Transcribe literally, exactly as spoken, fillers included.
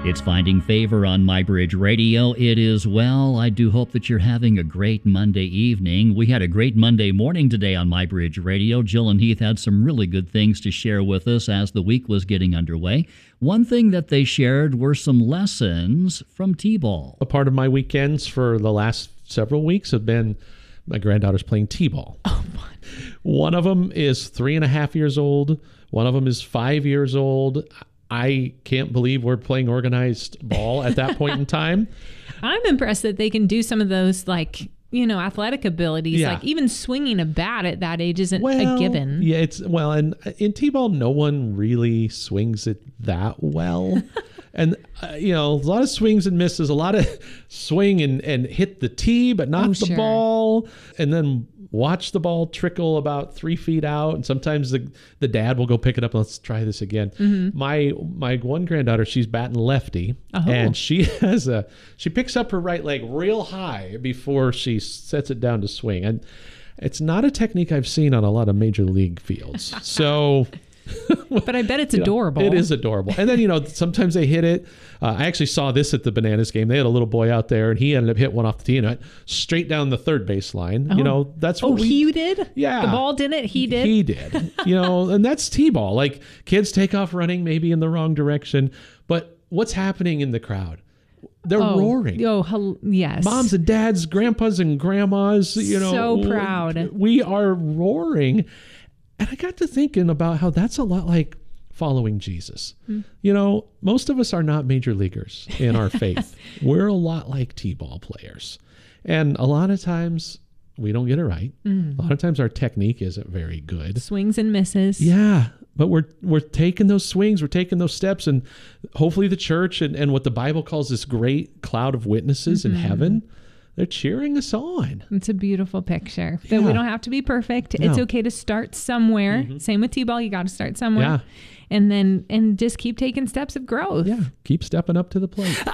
It's finding favor on MyBridge Radio. It is well. I do hope that you're having a great Monday evening. We had a great Monday morning today on MyBridge Radio. Jill and Heath had some really good things to share with us as the week was getting underway. One thing that they shared were some lessons from T-ball. A part of my weekends for the last several weeks have been my granddaughter's playing T-ball. Oh, my. One of them is three and a half years old. One of them is five years old. I can't believe we're playing organized ball at that point in time. I'm impressed that they can do some of those, like, you know, athletic abilities. Yeah. Like even swinging a bat at that age isn't well, a given. Yeah, it's well, and in T-ball, no one really swings it that well. And, uh, you know, a lot of swings and misses, a lot of swing and, and hit the tee, but not Oh, the sure. ball. And then watch the ball trickle about three feet out. And sometimes the the dad will go pick it up. Let's try this again. Mm-hmm. My my one granddaughter, she's batting lefty. Oh. And she has a, she picks up her right leg real high before she sets it down to swing. And it's not a technique I've seen on a lot of major league fields. So... But I bet it's You know, adorable. it is adorable. And then, you know, sometimes they hit it. Uh, I actually saw this at the Bananas game. They had a little boy out there, and he ended up hitting one off the tee and it went straight down the third base line. Oh. You know, that's what Oh, we... he did? Yeah. The ball didn't? He did? He did. You know, and that's T-ball. Like, kids take off running maybe in the wrong direction. But what's happening in the crowd? They're oh, roaring. Oh, hel- yes. Moms and dads, grandpas and grandmas, you know. So proud. We are roaring. And I got to thinking about how that's a lot like following Jesus. Hmm. You know, most of us are not major leaguers in our faith. We're a lot like T-ball players. And a lot of times we don't get it right. Mm. A lot of times our technique isn't very good. Swings and misses. Yeah. But we're we're taking those swings, we're taking those steps, and hopefully the church and, and what the Bible calls this great cloud of witnesses Mm-hmm. in heaven, they're cheering us on. It's a beautiful picture. That Yeah. we don't have to be perfect. No. It's okay to start somewhere. Mhm. Same with T-ball. You got to start somewhere. Yeah. And then, and just keep taking steps of growth. Yeah. Keep stepping up to the plate.